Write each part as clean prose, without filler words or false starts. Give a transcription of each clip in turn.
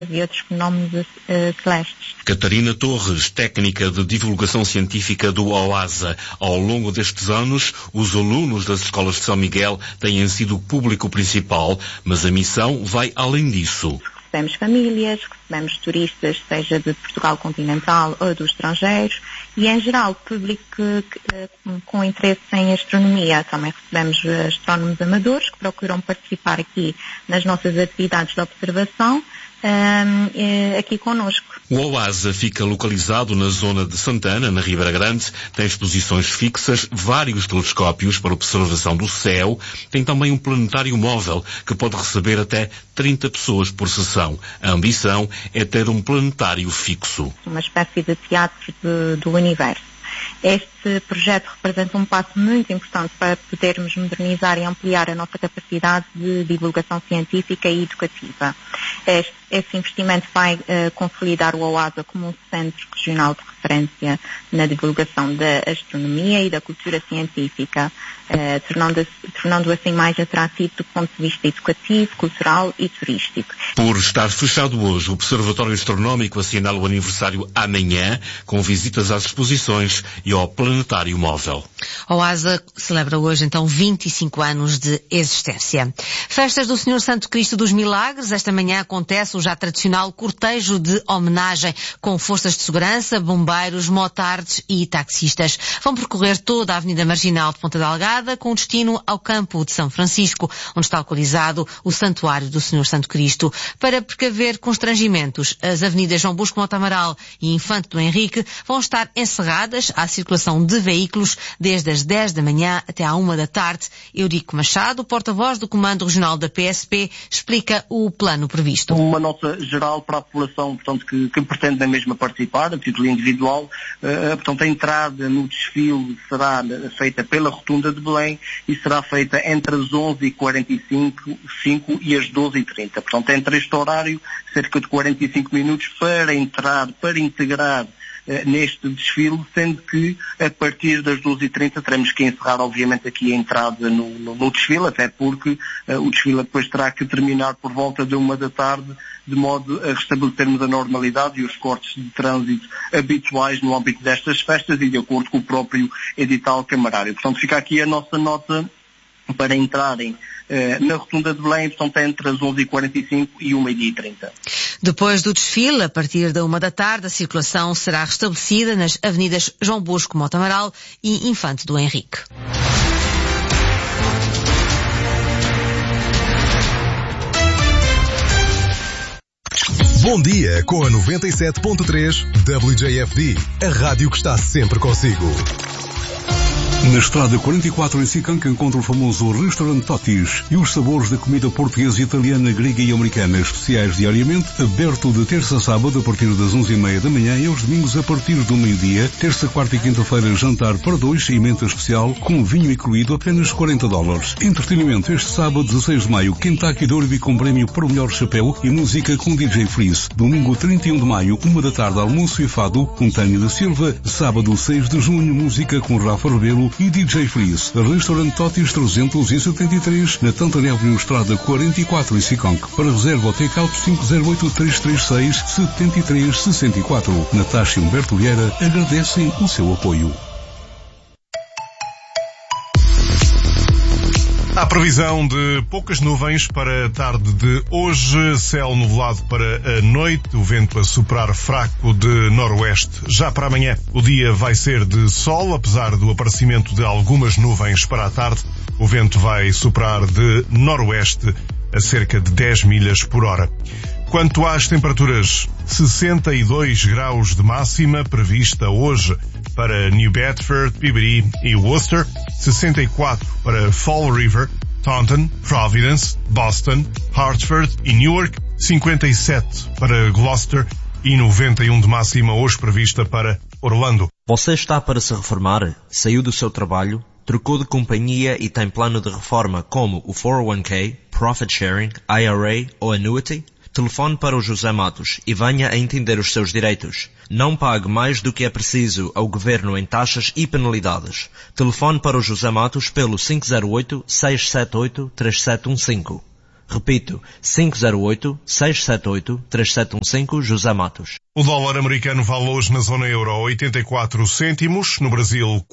e outros fenómenos celestes. Catarina Torres, técnica de divulgação científica do OASA. Ao longo destes anos, os alunos das escolas de São Miguel têm sido o público principal, mas a missão vai além disso. Recebemos famílias, recebemos turistas, seja de Portugal continental ou dos estrangeiros, e em geral público com interesse em astronomia. Também recebemos astrónomos amadores que procuram participar aqui nas nossas atividades de observação, aqui connosco. O OASA fica localizado na zona de Santana, na Ribeira Grande, tem exposições fixas, vários telescópios para observação do céu, tem também um planetário móvel que pode receber até 30 pessoas por sessão. A ambição é ter um planetário fixo. Uma espécie de teatro do universo. Este projeto representa um passo muito importante para podermos modernizar e ampliar a nossa capacidade de divulgação científica e educativa. Este investimento vai consolidar o OASA como um centro regional de referência na divulgação da astronomia e da cultura científica, tornando-o assim mais atrativo do ponto de vista educativo, cultural e turístico. Por estar fechado hoje, o Observatório Astronómico assinala o aniversário amanhã, com visitas às exposições e ao planetário móvel. A OASA celebra hoje, então, 25 anos de existência. Festas do Senhor Santo Cristo dos Milagres. Esta manhã acontece o já tradicional cortejo de homenagem, com forças de segurança, bombeiros, motards e taxistas. Vão percorrer toda a Avenida Marginal de Ponta Delgada, com destino ao campo de São Francisco, onde está localizado o Santuário do Senhor Santo Cristo. Para precaver constrangimentos, as avenidas João Bosco Mota Amaral e Infante do Henrique vão estar encerradas à circulação de veículos desde as 10 da manhã até à 1 da tarde. Eurico Machado, porta-voz do Comando Regional da PSP, explica o plano previsto. Uma nota geral para a população, portanto, que pretende na mesma participar, a título individual. Portanto, a entrada no desfile será feita pela Rotunda de Belém e será feita entre as 11h45 e as 12h30. Portanto, entre este horário, cerca de 45 minutos para integrar neste desfile, sendo que a partir das 12h30 teremos que encerrar, obviamente, aqui a entrada no desfile, até porque o desfile depois terá que terminar por volta de 1 da tarde, de modo a restabelecermos a normalidade e os cortes de trânsito habituais no âmbito destas festas e de acordo com o próprio edital camarário. Portanto, fica aqui a nossa nota para entrarem na Rotunda de Belém, portanto, entre as 11h45 e 1h30. Depois do desfile, a partir da 1 da tarde, a circulação será restabelecida nas avenidas João Bosco Mota Amaral e Infante do Henrique. Bom dia com a 97.3 WJFD, a rádio que está sempre consigo. Na estrada 44 em Sicanca encontra o famoso restaurante Totis e os sabores da comida portuguesa, italiana, grega e americana, especiais diariamente, aberto de terça a sábado a partir das 11h30 da manhã e aos domingos a partir do meio-dia, terça, quarta e quinta-feira jantar para dois e menta especial com vinho incluído apenas $40. Entretenimento este sábado 16 de maio, Kentucky Derby com prémio para o melhor chapéu e música com DJ Freeze. Domingo 31 de maio, 1 da tarde, almoço e fado com Tânia da Silva. Sábado 6 de junho, música com Rafa Rebelo e DJ Freeze. Restaurante Totis 373 na Tantana Avenue, estrada 44 em Sicanca. Para reserva ou take-out 508-336-7364. Natasha e Humberto Vieira agradecem o seu apoio. Há previsão de poucas nuvens para a tarde de hoje, céu nublado para a noite, o vento a soprar fraco de noroeste. Já para amanhã o dia vai ser de sol, apesar do aparecimento de algumas nuvens para a tarde. O vento vai soprar de noroeste a cerca de 10 milhas por hora. Quanto às temperaturas, 62 graus de máxima prevista hoje para New Bedford, Peabody e Worcester, 64 para Fall River, Taunton, Providence, Boston, Hartford e Newark, 57 para Gloucester e 91 de máxima hoje prevista para Orlando. Você está para se reformar? Saiu do seu trabalho? Trocou de companhia e tem plano de reforma como o 401k, Profit Sharing, IRA ou Annuity? Telefone para o José Matos e venha a entender os seus direitos. Não pague mais do que é preciso ao Governo em taxas e penalidades. Telefone para o José Matos pelo 508-678-3715. Repito, 508-678-3715 José Matos. O dólar americano vale hoje na zona euro 84 cêntimos, no Brasil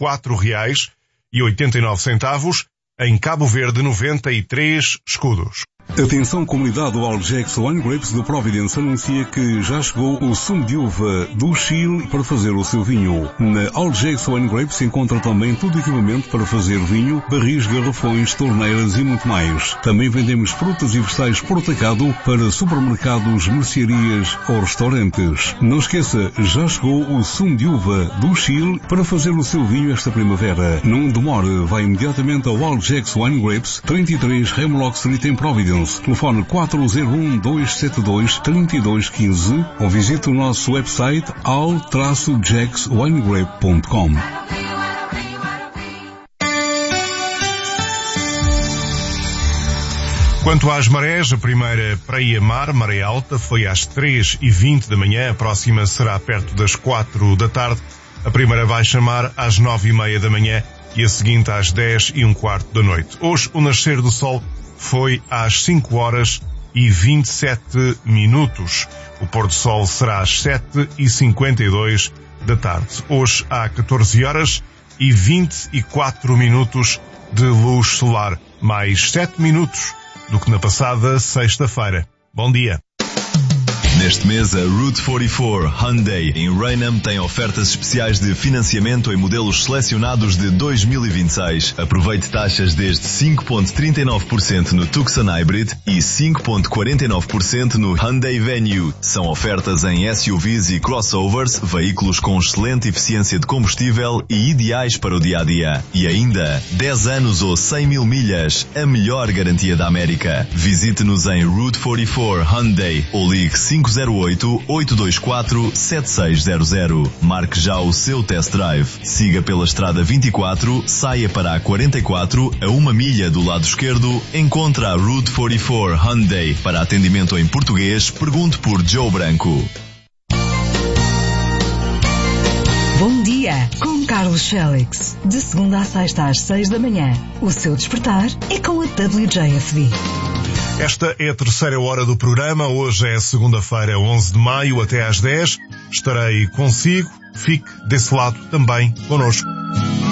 R$4,89, em Cabo Verde 93 escudos. Atenção, comunidade do Algex Wine Grapes do Providence anuncia que já chegou o sumo de uva do Chile para fazer o seu vinho. Na Algex Wine Grapes encontra também todo o equipamento para fazer vinho, barris, garrafões, torneiras e muito mais. Também vendemos frutas e vegetais por atacado para supermercados, mercearias ou restaurantes. Não esqueça, já chegou o sumo de uva do Chile para fazer o seu vinho esta primavera. Não demore, vá imediatamente ao Algex Wine Grapes, 33 Hemlock Street em Providence. Telefone 401-272-3215 ou visite o nosso website al-jackswinegrape.com. Quanto às marés, a primeira para Iamar, maré alta, foi às 3h20 da manhã, a próxima será perto das 4 da tarde, a primeira baixa mar às 9h30 da manhã e a seguinte às 10h15 da noite. Hoje o nascer do sol foi às 5h27. O pôr do sol será às 7h52 da tarde. Hoje há 14h24 de luz solar, mais 7 minutos do que na passada sexta-feira. Bom dia. Neste mês, a Route 44 Hyundai em Raynham tem ofertas especiais de financiamento em modelos selecionados de 2026. Aproveite taxas desde 5,39% no Tucson Hybrid e 5,49% no Hyundai Venue. São ofertas em SUVs e crossovers, veículos com excelente eficiência de combustível e ideais para o dia-a-dia. E ainda, 10 anos ou 100 mil milhas, a melhor garantia da América. Visite-nos em Route 44 Hyundai ou ligue 508-824-7600. Marque já o seu test drive. Siga pela estrada 24, saia para a 44, a 1 milha do lado esquerdo, encontra a Route 44 Hyundai. Para atendimento em português, pergunte por Joe Branco. Bom dia, com Carlos Félix. De segunda a sexta às 6 da manhã. O seu despertar é com a WJFD. Esta é a terceira hora do programa. Hoje é segunda-feira, 11 de maio, até às 10. Estarei consigo. Fique desse lado também connosco.